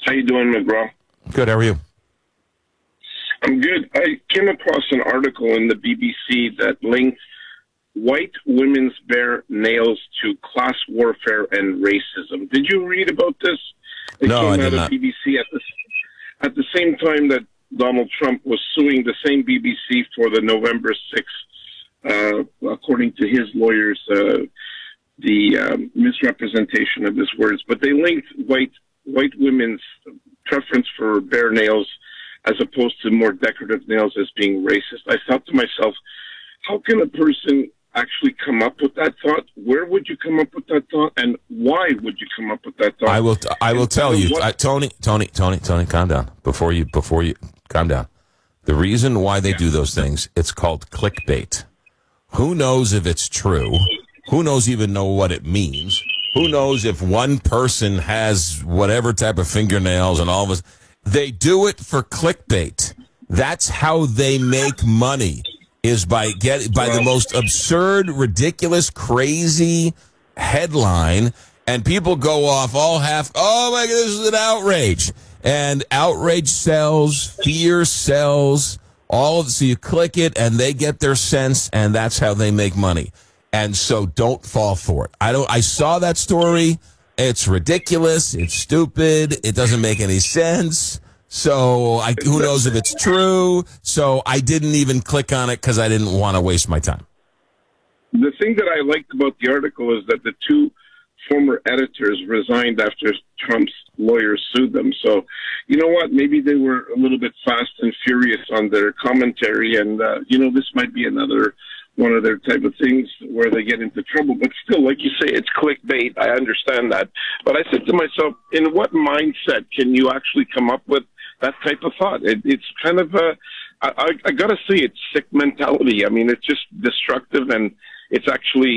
How you doing, McGraw? Good. How are you? I'm good. I came across an article in the BBC that linked white women's bare nails to class warfare and racism. Did you read about this? It No, came I out did of not. BBC at the same time that Donald Trump was suing the same BBC for the November 6th, according to his lawyers, the misrepresentation of his words. But they linked white women's preference for bare nails as opposed to more decorative nails as being racist. I thought to myself, how can a person actually come up with that thought? Where would you come up with that thought, and why would you come up with that thought? I will tell you, Tony, calm down. Before you calm down. The reason why they do those things, it's called clickbait. Who knows if it's true? Who knows even know what it means? Who knows if one person has whatever type of fingernails and all of us? They do it for clickbait. That's how they make money, is by the most absurd, ridiculous, crazy headline, and people go off all half, oh my God, this is an outrage. And outrage sells, fear sells, so you click it and they get their sense, and that's how they make money. And so don't fall for it. I saw that story. It's ridiculous. It's stupid. It doesn't make any sense. So who knows if it's true? So I didn't even click on it because I didn't want to waste my time. The thing that I liked about the article is that the two former editors resigned after Trump's lawyers sued them. So, you know what? Maybe they were a little bit fast and furious on their commentary, and, this might be another one of their type of things where they get into trouble. But still, like you say, it's clickbait. I understand that. But I said to myself, in what mindset can you actually come up with that type of thought? It's kind of I got to say, it's sick mentality. I mean, it's just destructive, and it's actually